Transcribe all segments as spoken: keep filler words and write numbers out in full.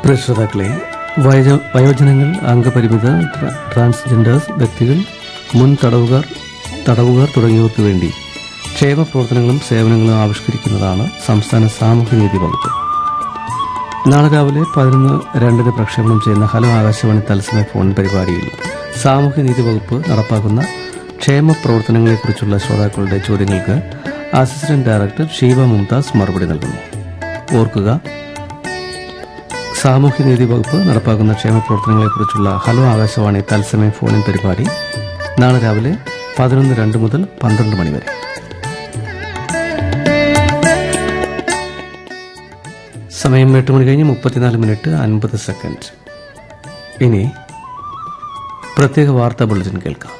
പ്രിയ ശ്രോതാക്കളെ, വയോ- വയോജനങ്ങൾ, അംഗപരിമിത, ട്രാ- ട്രാൻസ്ജെൻഡേഴ്സ് വ്യക്തികൾ, മുൻ തടവുകാർ തടവുകാർ തുടങ്ങിയവർക്ക് വേണ്ടി ക്ഷേമ പ്രവർത്തനങ്ങളും സേവനങ്ങളും ആവിഷ്കരിക്കുന്നതാണ് സംസ്ഥാന സാമൂഹ്യനീതി വകുപ്പ്. നാളെ രാവിലെ പതിനൊന്ന് രണ്ടിന് പ്രക്ഷേപണം ചെയ്യുന്ന ഹലോ ആകാശവാണി തത്സമയ ഫോൺ പരിപാടിയിൽ സാമൂഹ്യനീതി വകുപ്പ് നടപ്പാക്കുന്ന ക്ഷേമ പ്രവർത്തനങ്ങളെക്കുറിച്ചുള്ള ശ്രോതാക്കളുടെ ചോദ്യങ്ങൾക്ക് അസിസ്റ്റന്റ് ഡയറക്ടർ ഷീബ മുംതാസ് മറുപടി നൽകുന്നു. ഓർക്കുക, സാമൂഹ്യനീതി വകുപ്പ് നടപ്പാക്കുന്ന ക്ഷേമ പ്രവർത്തനങ്ങളെക്കുറിച്ചുള്ള ഹലോ ആകാശവാണി തത്സമയ ഫോണിൻ പരിപാടി നാളെ രാവിലെ പതിനൊന്ന് രണ്ട് മുതൽ പന്ത്രണ്ട് മണിവരെ. സമയം എട്ട് മണി കഴിഞ്ഞ് മുപ്പത്തിനാല് മിനിറ്റ് അൻപത് സെക്കൻഡ്. ഇനി പ്രത്യേക വാർത്താ ബുള്ളറ്റിൻ കേൾക്കാം.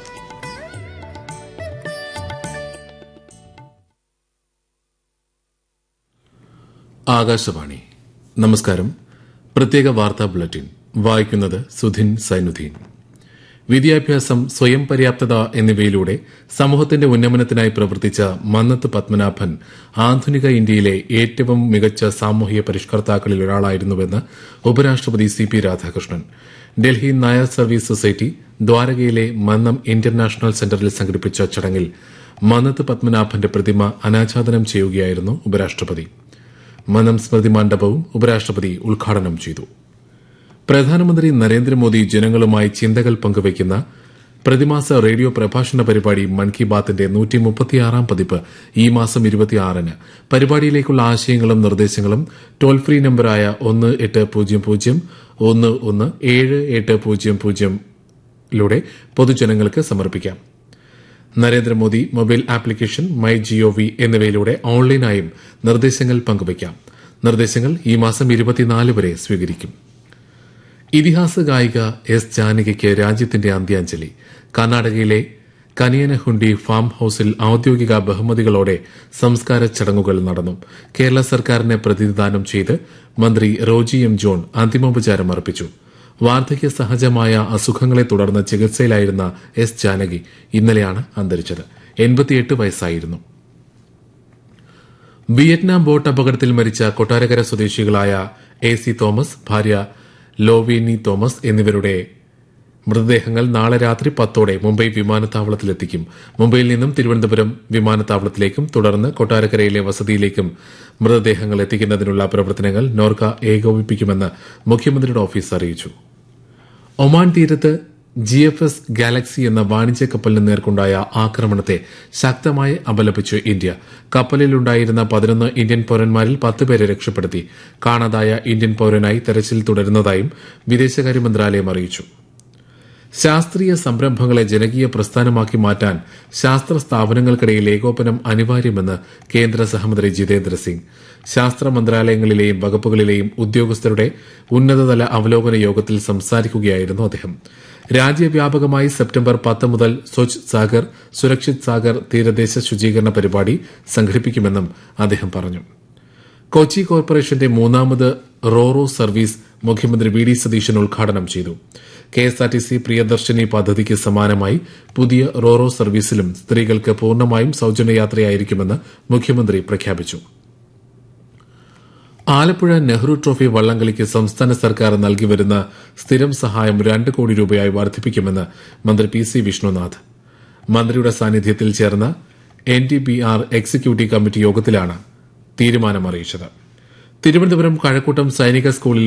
ആകാശവാണി. നമസ്കാരം. പ്രത്യേക വാർത്താ ബുള്ളറ്റിൻ വായിക്കുന്നത് സുധിൻ സൈനുദ്ദീൻ. വിദ്യാഭ്യാസം, സ്വയം പര്യാപ്തത എന്നിവയിലൂടെ സമൂഹത്തിന്റെ ഉന്നമനത്തിനായി പ്രവർത്തിച്ച മന്നത്ത് പത്മനാഭൻ ആധുനിക ഇന്ത്യയിലെ ഏറ്റവും മികച്ച സാമൂഹിക പരിഷ്കർത്താക്കളിൽ ഒരാളായിരുന്നുവെന്ന് ഉപരാഷ്ട്രപതി C P Radhakrishnan. Delhi Nair service society ദ്വാരകയിലെ Mannam international സെന്ററിൽ സംഘടിപ്പിച്ച ചടങ്ങിൽ മന്നത്ത് പത്മനാഭന്റെ പ്രതിമ അനാച്ഛാദനം ചെയ്യുകയായിരുന്നു ഉപരാഷ്ട്രപതി. മന്നം സ്മൃതി മണ്ഡപവും ഉപരാഷ്ട്രപതി ഉദ്ഘാടനം ചെയ്തു. പ്രധാനമന്ത്രി നരേന്ദ്രമോദി ജനങ്ങളുമായി ചിന്തകൾ പങ്കുവയ്ക്കുന്ന പ്രതിമാസ റേഡിയോ പ്രഭാഷണ പരിപാടി മൻ കി ബാത്തിന്റെ നൂറ്റി മുപ്പത്തിയാറാം പതിപ്പ് ഈ മാസം ഇരുപത്തിയാറിന് പരിപാടിയിലേക്കുള്ള ആശയങ്ങളും നിർദ്ദേശങ്ങളും ടോൾ ഫ്രീ നമ്പറായ ഒന്ന് എട്ട് പൂജ്യം പൂജ്യം ഒന്ന് ഒന്ന് ഏഴ് എട്ട് പൂജ്യം പൂജ്യത്തിലൂടെ പൊതുജനങ്ങൾക്ക് സമർപ്പിക്കാം. Narendra Modi mobile application, my G O V എന്നിവയിലൂടെ ഓൺലൈനായും നിർദ്ദേശങ്ങൾ പങ്കുവയ്ക്കാം. നിർദ്ദേശങ്ങൾ ഈ മാസം ഇരുപത്തിനാല് വരെ സ്വീകരിക്കും. ഇതിഹാസ ഗായിക എസ് ജാനകിക്ക് രാജ്യത്തിന്റെ അന്ത്യാഞ്ജലി. കർണാടകയിലെ കനിയനഹുണ്ടി ഫാം ഹൌസിൽ ഔദ്യോഗിക ബഹുമതികളോടെ സംസ്കാര ചടങ്ങുകൾ നടന്നു. കേരള സർക്കാരിനെ പ്രതിനിധാനം ചെയ്ത് മന്ത്രി റോജി എം ജോൺ അന്തിമോപചാരം അർപ്പിച്ചു. വാർദ്ധക്യ സഹജമായ അസുഖങ്ങളെ തുടർന്ന് ചികിത്സയിലായിരുന്ന എസ് ജാനകി ഇന്നലെയാണ് അന്തരിച്ചത്. എൺപത്തിയെട്ട് വയസ്സായിരുന്നു. വിയറ്റ്നാം ബോട്ട് അപകടത്തിൽ മരിച്ച കൊട്ടാരക്കര സ്വദേശികളായ എ സി തോമസ്, ഭാര്യ ലോവേനി തോമസ് എന്നിവരുടെ മൃതദേഹങ്ങൾ നാളെ രാത്രി പത്തോടെ മുംബൈ വിമാനത്താവളത്തിലെത്തിക്കും. മുംബൈയിൽ നിന്നും തിരുവനന്തപുരം വിമാനത്താവളത്തിലേക്കും തുടർന്ന് കൊട്ടാരക്കരയിലെ വസതിയിലേക്കും മൃതദേഹങ്ങൾ എത്തിക്കുന്നതിനുള്ള പ്രവർത്തനങ്ങൾ നോർക്ക ഏകോപിപ്പിക്കുമെന്ന് മുഖ്യമന്ത്രിയുടെ ഓഫീസ് അറിയിച്ചു. ഒമാൻ തീരത്ത് ജി എഫ് എസ് ഗാലക്സി എന്ന വാണിജ്യ കപ്പലിന് നേർക്കുണ്ടായ ആക്രമണത്തെ ശക്തമായി അപലപിച്ചു ഇന്ത്യ. കപ്പലിലുണ്ടായിരുന്ന പതിനൊന്ന് ഇന്ത്യൻ പൌരന്മാരിൽ പത്ത് പേരെ രക്ഷപ്പെടുത്തി. കാണാതായ ഇന്ത്യൻ പൌരനായി തെരച്ചിൽ തുടരുന്നതായും വിദേശകാര്യ മന്ത്രാലയം അറിയിച്ചു. ശാസ്ത്രീയ സംരംഭങ്ങളെ ജനകീയ പ്രസ്ഥാനമാക്കി മാറ്റാൻ ശാസ്ത്ര സ്ഥാപനങ്ങൾക്കിടയിൽ ഏകോപനം അനിവാര്യമെന്ന് കേന്ദ്ര സഹമന്ത്രി ജിതേന്ദ്ര സിംഗ്. ശാസ്ത്ര മന്ത്രാലയങ്ങളിലെയും വകുപ്പുകളിലെയും ഉദ്യോഗസ്ഥരുടെ ഉന്നതതല അവലോകന യോഗത്തിൽ സംസാരിക്കുകയായിരുന്നു അദ്ദേഹം. രാജ്യവ്യാപകമായി സെപ്റ്റംബർ പത്ത് മുതൽ സ്വച്ഛ് സാഗർ, സുരക്ഷിത് സാഗർ തീരദേശ ശുചീകരണ പരിപാടി സംഘടിപ്പിക്കുമെന്നും അദ്ദേഹം പറഞ്ഞു. കൊച്ചി കോർപ്പറേഷന്റെ മൂന്നാമത് റോറോ സർവീസ് മുഖ്യമന്ത്രി വി ഡി സതീശൻ ഉദ്ഘാടനം ചെയ്തു. കെഎസ്ആർടിസി പ്രിയദർശിനി പദ്ധതിക്ക് സമാനമായി പുതിയ റോറോ സർവീസിലും സ്ത്രീകൾക്ക് പൂർണ്ണമായും സൌജന്യ യാത്രയായിരിക്കുമെന്ന് മുഖ്യമന്ത്രി പ്രഖ്യാപിച്ചു. ആലപ്പുഴ നെഹ്റു ട്രോഫി വള്ളംകളിക്ക് സംസ്ഥാന സർക്കാർ നൽകിവരുന്ന സ്ഥിരം സഹായം രണ്ട് കോടി രൂപയായി വർദ്ധിപ്പിക്കുമെന്ന് മന്ത്രി പി സി വിഷ്ണുനാഥ്. മന്ത്രിയുടെ സാന്നിധ്യത്തിൽ ചേർന്ന N D B R executive committee യോഗത്തിലാണ് തീരുമാനം അറിയിച്ചത്. തിരുവനന്തപുരം കഴക്കൂട്ടം സൈനിക സ്കൂളിൽ